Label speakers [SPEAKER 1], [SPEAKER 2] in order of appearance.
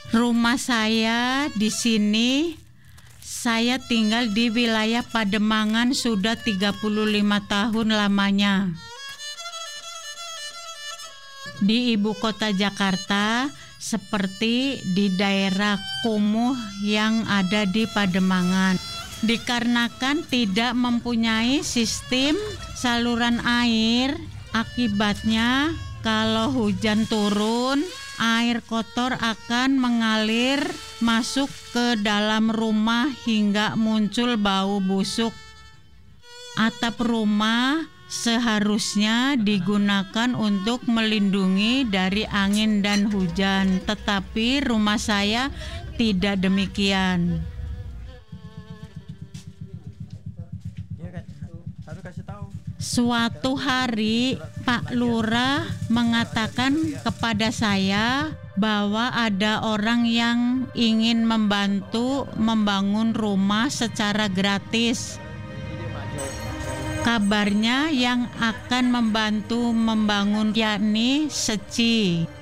[SPEAKER 1] Rumah saya di sini, saya tinggal di wilayah Pademangan sudah 35 tahun lamanya. Di ibu kota Jakarta, seperti di daerah kumuh yang ada di Pademangan. Dikarenakan tidak mempunyai sistem saluran air, akibatnya kalau hujan turun, air kotor akan mengalir masuk ke dalam rumah hingga muncul bau busuk. Atap rumah seharusnya digunakan untuk melindungi dari angin dan hujan, tetapi rumah saya tidak demikian. Suatu hari Pak Lurah mengatakan kepada saya bahwa ada orang yang ingin membantu membangun rumah secara gratis. Kabarnya yang akan membantu membangun yakni Seci.